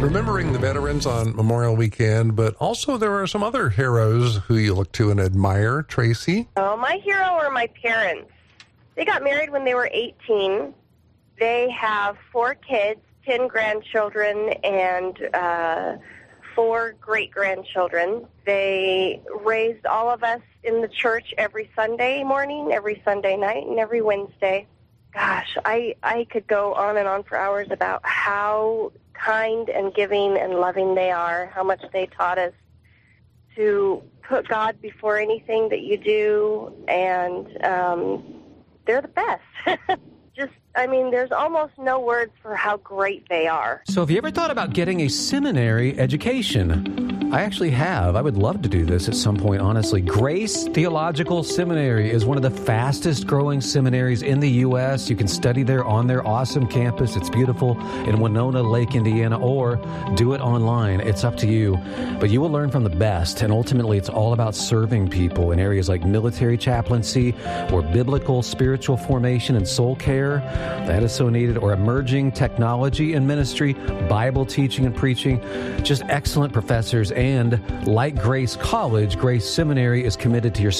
remembering the veterans on Memorial Weekend, but also there are some other heroes who you look to and admire. Tracy? Oh, my hero are my parents. They got married when they were 18. They have 4 kids, 10 grandchildren, and 4 great-grandchildren. They raised all of us in the church every Sunday morning, every Sunday night, and every Wednesday. Gosh, I could go on and on for hours about how kind and giving and loving they are, how much they taught us to put God before anything that you do, and they're the best. There's almost no words for how great they are. So have you ever thought about getting a seminary education? I actually have. I would love to do this at some point, honestly. Grace Theological Seminary is one of the fastest growing seminaries in the U.S. You can study there on their awesome campus. It's beautiful in Winona Lake, Indiana, or do it online. It's up to you. But you will learn from the best, and ultimately it's all about serving people in areas like military chaplaincy or biblical spiritual formation and soul care. That is so needed, or emerging technology and ministry, Bible teaching and preaching, just excellent professors. And like Grace College, Grace Seminary is committed to your